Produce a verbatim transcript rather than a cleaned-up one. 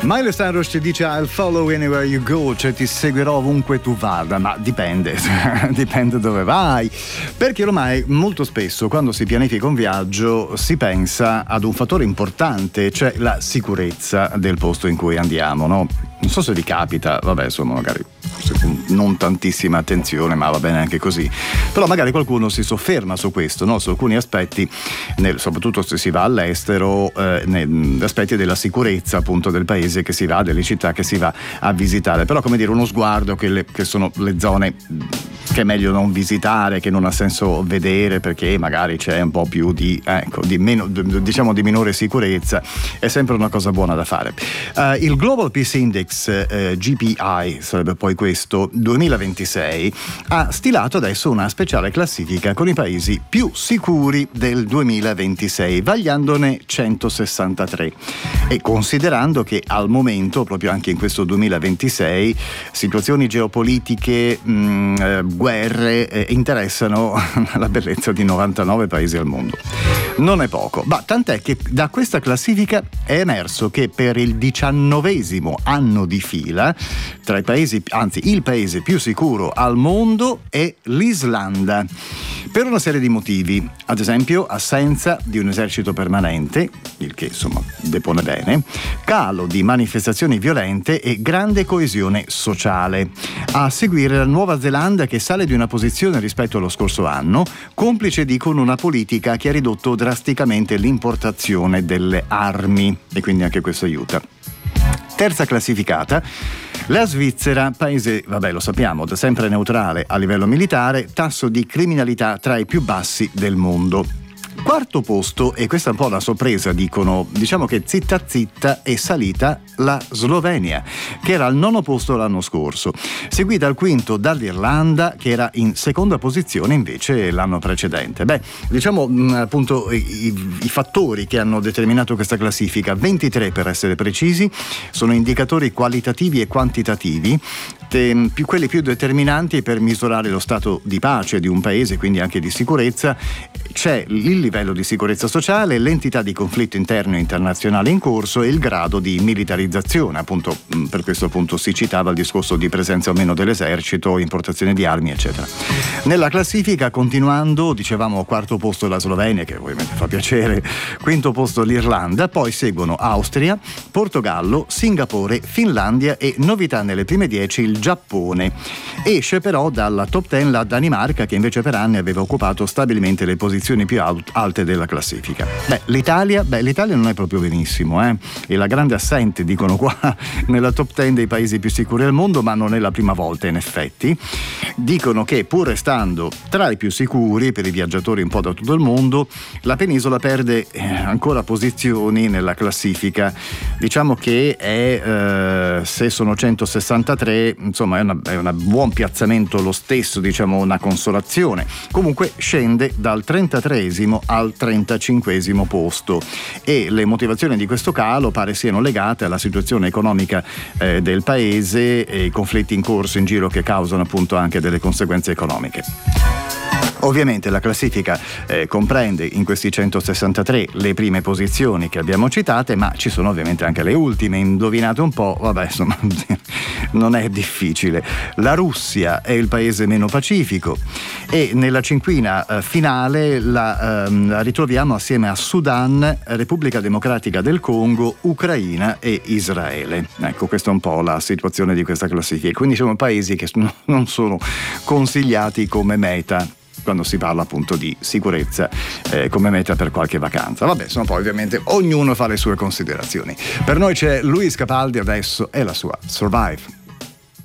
Miley Cyrus ci dice I'll follow anywhere you go, cioè ti seguirò ovunque tu vada, ma dipende, dipende dove vai, perché ormai molto spesso quando si pianifica un viaggio si pensa ad un fattore importante, cioè la sicurezza del posto in cui andiamo, no? Non so se vi capita, vabbè, insomma, magari non tantissima attenzione, ma va bene anche così, però magari qualcuno si sofferma su questo, no? Su alcuni aspetti, nel, soprattutto se si va all'estero, eh, negli aspetti della sicurezza appunto del paese che si va, delle città che si va a visitare, però come dire uno sguardo che, le, che sono le zone che è meglio non visitare, che non ha senso vedere perché magari c'è un po' più di, ecco, di meno, diciamo di minore sicurezza, è sempre una cosa buona da fare. Uh, il Global Peace Index, uh, G P I sarebbe poi questo, duemilaventisei, ha stilato adesso una speciale classifica con i paesi più sicuri del duemilaventisei, vagliandone centosessantatré, e considerando che al momento, proprio anche in questo duemilaventisei, situazioni geopolitiche, mh, guerre eh, interessano la bellezza di novantanove paesi al mondo. Non è poco, ma tant'è che da questa classifica è emerso che per il diciannovesimo anno di fila, tra i paesi, anzi il paese più sicuro al mondo è l'Islanda, per una serie di motivi, ad esempio assenza di un esercito permanente, il che insomma depone bene, calo di manifestazioni violente e grande coesione sociale. A seguire la Nuova Zelanda, che sale di una posizione rispetto allo scorso anno, complice dicono una politica che ha ridotto drasticamente l'importazione delle armi, e quindi anche questo aiuta. Terza classificata, la Svizzera, paese, vabbè lo sappiamo, da sempre neutrale a livello militare, tasso di criminalità tra i più bassi del mondo. Quarto posto, e questa è un po' la sorpresa, dicono, diciamo che zitta zitta è salita la Slovenia, che era al nono posto l'anno scorso, seguita al quinto dall'Irlanda, che era in seconda posizione invece l'anno precedente. Beh, diciamo mh, appunto i, i fattori che hanno determinato questa classifica, ventitré per essere precisi, sono indicatori qualitativi e quantitativi, te, più quelli più determinanti per misurare lo stato di pace di un paese, quindi anche di sicurezza. C'è il livello di sicurezza sociale, l'entità di conflitto interno e internazionale in corso e il grado di militarizzazione, appunto per questo appunto si citava il discorso di presenza o meno dell'esercito, importazione di armi eccetera. Nella classifica, continuando, dicevamo quarto posto la Slovenia, che ovviamente fa piacere, quinto posto l'Irlanda, poi seguono Austria, Portogallo, Singapore, Finlandia e, novità nelle prime dieci, il Giappone. Esce però dalla top dieci la Danimarca, che invece per anni aveva occupato stabilmente le posizioni più alte della classifica. Beh, l'Italia, beh, l'Italia non è proprio benissimo, eh? È la grande assente, dicono qua, nella top dieci dei paesi più sicuri al mondo, ma non è la prima volta in effetti. Dicono che pur restando tra i più sicuri per i viaggiatori un po' da tutto il mondo, la penisola perde eh, ancora posizioni nella classifica. Diciamo che è, eh, se sono centosessantatré, insomma è una, è un buon piazzamento lo stesso, diciamo una consolazione. Comunque scende dal trentatreesimo al trentacinquesimo posto, e le motivazioni di questo calo pare siano legate alla situazione economica eh, del paese e i conflitti in corso in giro, che causano appunto anche delle conseguenze economiche. Ovviamente la classifica eh, comprende in questi centosessantatré le prime posizioni che abbiamo citate, ma ci sono ovviamente anche le ultime. Indovinate un po', vabbè, insomma, non è difficile. La Russia è il paese meno pacifico, e nella cinquina eh, finale la, ehm, la ritroviamo assieme a Sudan, Repubblica Democratica del Congo, Ucraina e Israele. Ecco, questa è un po' la situazione di questa classifica. Quindi sono paesi che non sono consigliati come meta quando si parla appunto di sicurezza eh, come meta per qualche vacanza. Vabbè, sono poi ovviamente ognuno fa le sue considerazioni. Per noi c'è Luis Capaldi adesso e la sua Survive.